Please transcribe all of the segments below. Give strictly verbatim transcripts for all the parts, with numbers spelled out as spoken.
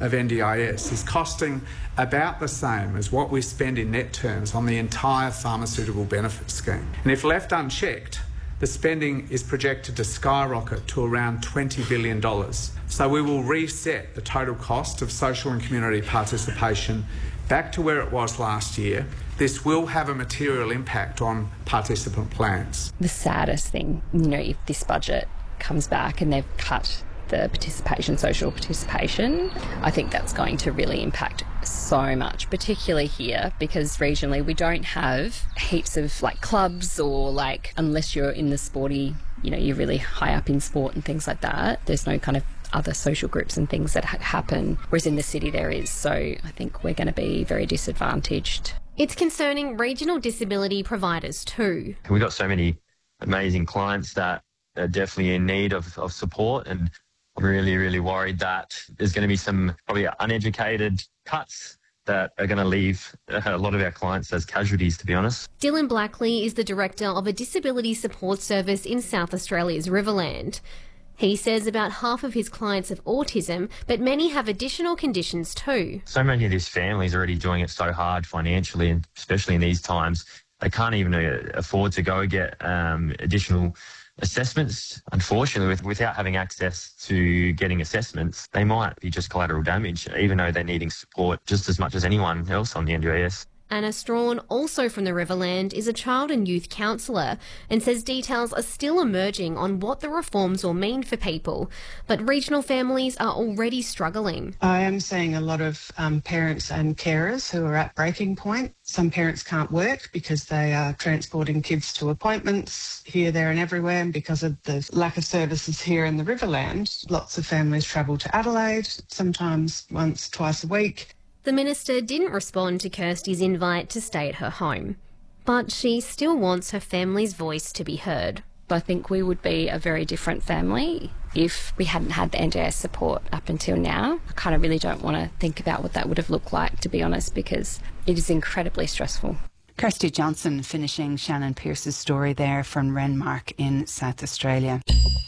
of N D I S is costing about the same as what we spend in net terms on the entire pharmaceutical benefit scheme. And if left unchecked, the spending is projected to skyrocket to around twenty billion dollars. So we will reset the total cost of social and community participation back to where it was last year. This will have a material impact on participant plans. The saddest thing, you know, if this budget comes back and they've cut the participation, social participation, I think that's going to really impact so much, particularly here, because regionally we don't have heaps of like clubs or like, unless you're in the sporty, you know, you're really high up in sport and things like that, there's no kind of other social groups and things that ha- happen, whereas in the city there is. So I think we're going to be very disadvantaged. It's concerning regional disability providers too. We've got so many amazing clients that are definitely in need of, of support, and I'm really, really worried that there's going to be some probably uneducated cuts that are going to leave a lot of our clients as casualties, to be honest. Dylan Blackley is the director of a disability support service in South Australia's Riverland. He says about half of his clients have autism, but many have additional conditions too. So many of these families are already doing it so hard financially, and especially in these times, they can't even afford to go get um, additional assessments. Unfortunately, with, without having access to getting assessments, they might be just collateral damage, even though they're needing support just as much as anyone else on the N D I S. Anna Strawn, also from the Riverland, is a child and youth counsellor and says details are still emerging on what the reforms will mean for people, but regional families are already struggling. I am seeing a lot of um, parents and carers who are at breaking point. Some parents can't work because they are transporting kids to appointments here, there and everywhere, and because of the lack of services here in the Riverland, lots of families travel to Adelaide, sometimes once, twice a week. The minister didn't respond to Kirsty's invite to stay at her home, but she still wants her family's voice to be heard. I think we would be a very different family if we hadn't had the N D I S support up until now. I kind of really don't want to think about what that would have looked like, to be honest, because it is incredibly stressful. Kirsty Johnson finishing Shannon Pearce's story there from Renmark in South Australia.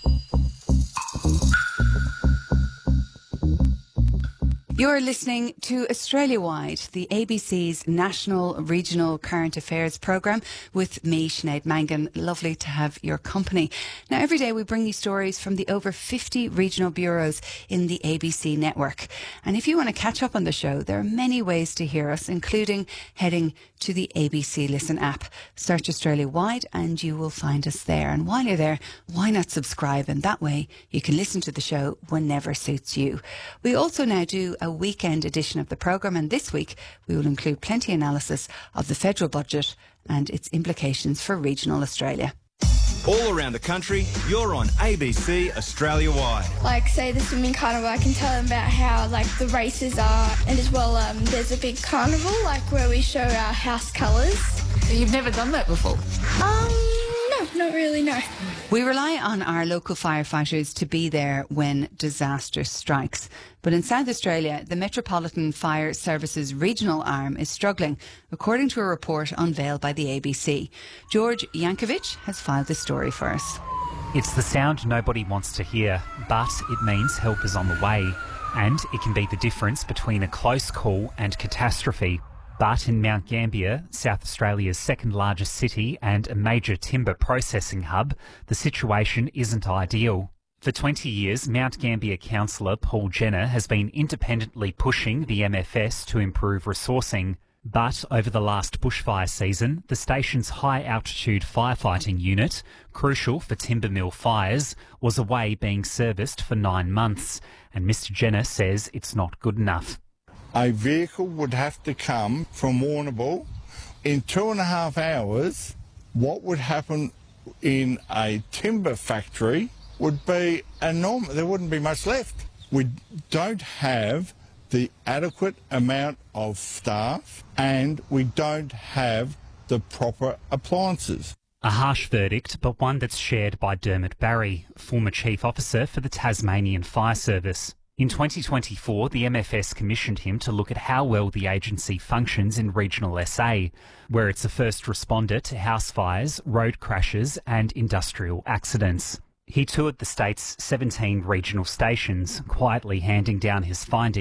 You're listening to Australia Wide, the A B C's national regional current affairs programme with me, Sinead Mangan. Lovely to have your company. Now, every day we bring you stories from the over fifty regional bureaus in the A B C network. And if you want to catch up on the show, there are many ways to hear us, including heading to the A B C Listen app. Search Australia Wide and you will find us there. And while you're there, why not subscribe? And that way you can listen to the show whenever suits you. We also now do a weekend edition of the programme, and this week we will include plenty analysis of the federal budget and its implications for regional Australia. All around the country, you're on A B C Australia Wide. Like, say the swimming carnival, I can tell them about how, like, the races are, and as well, um, there's a big carnival, like, where we show our house colours. You've never done that before? Um, no, not really, no. We rely on our local firefighters to be there when disaster strikes. But in South Australia, the Metropolitan Fire Services regional arm is struggling, according to a report unveiled by the A B C. George Yankovic has filed this story for us. It's the sound nobody wants to hear, but it means help is on the way. And it can be the difference between a close call and catastrophe. But in Mount Gambier, South Australia's second largest city and a major timber processing hub, the situation isn't ideal. For twenty years, Mount Gambier councillor Paul Jenner has been independently pushing the M F S to improve resourcing. But over the last bushfire season, the station's high-altitude firefighting unit, crucial for timber mill fires, was away being serviced for nine months. And Mr Jenner says it's not good enough. A vehicle would have to come from Warrnambool in two and a half hours. What would happen in a timber factory would be enormous. There wouldn't be much left. We don't have the adequate amount of staff and we don't have the proper appliances. A harsh verdict, but one that's shared by Dermot Barry, former Chief Officer for the Tasmanian Fire Service. In twenty twenty-four, the M F S commissioned him to look at how well the agency functions in regional S A, where it's a first responder to house fires, road crashes and industrial accidents. He toured the state's seventeen regional stations, quietly handing down his findings in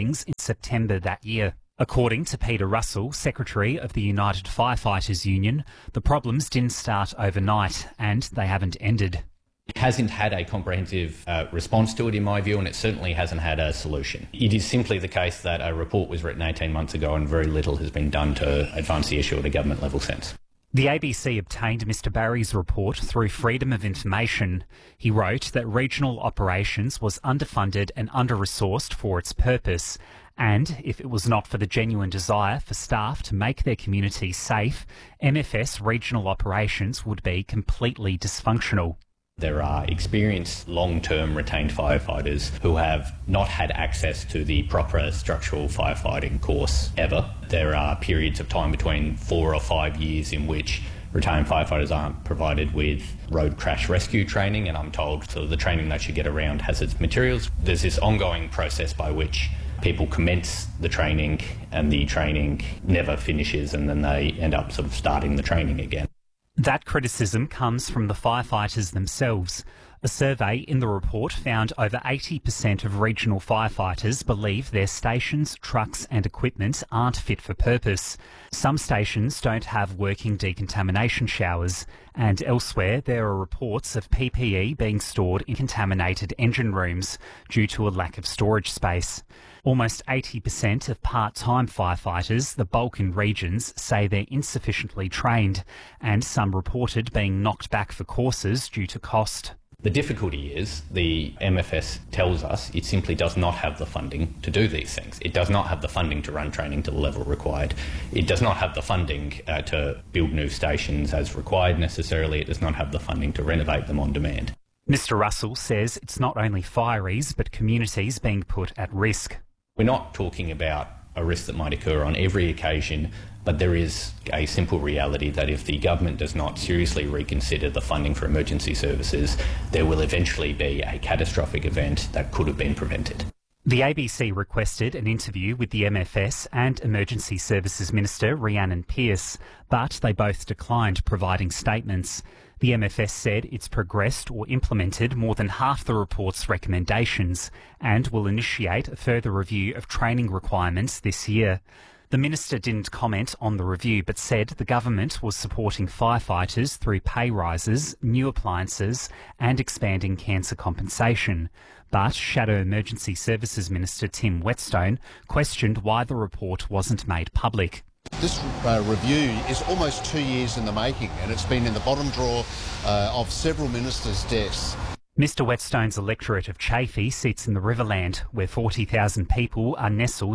September that year. According to Peter Russell, Secretary of the United Firefighters Union, the problems didn't start overnight and they haven't ended. It hasn't had a comprehensive uh, response to it, in my view, and it certainly hasn't had a solution. It is simply the case that a report was written eighteen months ago and very little has been done to advance the issue at a government level since. The A B C obtained Mr Barry's report through Freedom of Information. He wrote that regional operations was underfunded and under-resourced for its purpose, and if it was not for the genuine desire for staff to make their communities safe, M F S regional operations would be completely dysfunctional. There are experienced long-term retained firefighters who have not had access to the proper structural firefighting course ever. There are periods of time between four or five years in which retained firefighters aren't provided with road crash rescue training, and I'm told so the training that you get around hazardous materials. There's this ongoing process by which people commence the training and the training never finishes, and then they end up sort of starting the training again. That criticism comes from the firefighters themselves. A survey in the report found over eighty percent of regional firefighters believe their stations, trucks and equipment aren't fit for purpose. Some stations don't have working decontamination showers, and elsewhere there are reports of P P E being stored in contaminated engine rooms due to a lack of storage space. Almost eighty percent of part-time firefighters, the bulk in regions, say they're insufficiently trained, and some reported being knocked back for courses due to cost. The difficulty is the M F S tells us it simply does not have the funding to do these things. It does not have the funding to run training to the level required. It does not have the funding uh, to build new stations as required necessarily. It does not have the funding to renovate them on demand. Mr Russell says it's not only fireys but communities being put at risk. We're not talking about a risk that might occur on every occasion, but there is a simple reality that if the government does not seriously reconsider the funding for emergency services, there will eventually be a catastrophic event that could have been prevented. The A B C requested an interview with the M F S and Emergency Services Minister Rhiannon Pearce, but they both declined providing statements. The M F S said it's progressed or implemented more than half the report's recommendations and will initiate a further review of training requirements this year. The minister didn't comment on the review but said the government was supporting firefighters through pay rises, new appliances and expanding cancer compensation. But Shadow Emergency Services Minister Tim Whetstone questioned why the report wasn't made public. This uh, review is almost two years in the making, and it's been in the bottom drawer uh, of several ministers' desks. Mr Whetstone's electorate of Chaffey sits in the Riverland, where forty thousand people are nestled